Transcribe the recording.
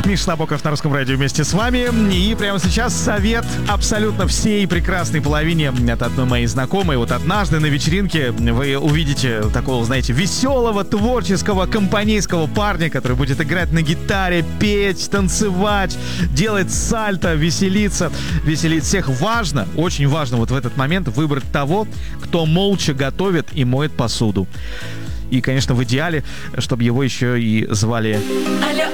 Миша Набоков на Русском радио вместе с вами. И прямо сейчас совет абсолютно всей прекрасной половине от одной моей знакомой. Вот однажды на вечеринке вы увидите такого, знаете, веселого, творческого, компанейского парня, который будет играть на гитаре, петь, танцевать, делать сальто, веселиться, веселить всех. Важно, очень важно вот в этот момент выбрать того, кто молча готовит и моет посуду. И, конечно, в идеале, чтобы его еще и звали... Алло,